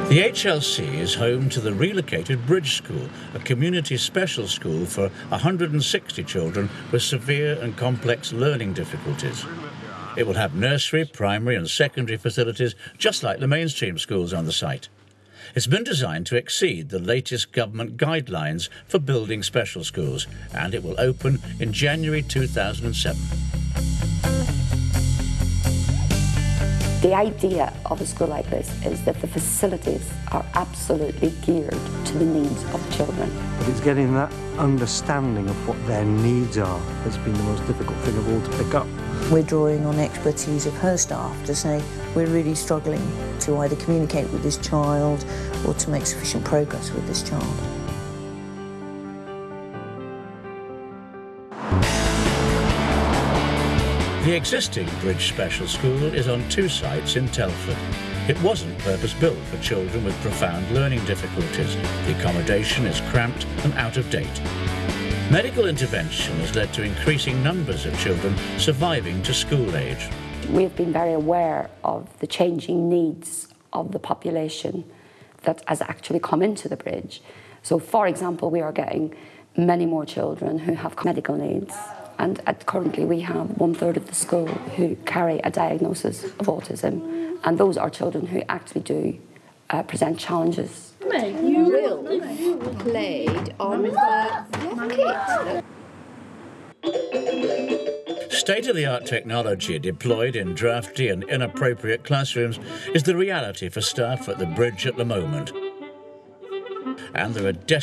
The HLC is home to the relocated Bridge School, a community special school for 160 children with severe and complex learning difficulties. It will have nursery, primary and secondary facilities just like the mainstream schools on the site. It's been designed to exceed the latest government guidelines for building special schools, and it will open in January 2007. The idea of a school like this is that the facilities are absolutely geared to the needs of children. But it's getting that understanding of what their needs are that's been the most difficult thing of all to pick up. We're drawing on expertise of her staff to say we're really struggling to either communicate with this child or to make sufficient progress with this child. The existing Bridge Special School is on 2 sites in Telford. It wasn't purpose-built for children with profound learning difficulties. The accommodation is cramped and out of date. Medical intervention has led to increasing numbers of children surviving to school age. We've been very aware of the changing needs of the population that has actually come into the Bridge. So, for example, we are getting many more children who have medical needs. And currently we have 1/3 of the school who carry a diagnosis of autism. And those are children who actually do present challenges. You played on the rocket. State-of-the-art technology deployed in drafty and inappropriate classrooms is the reality for staff at the Bridge at the moment. And there are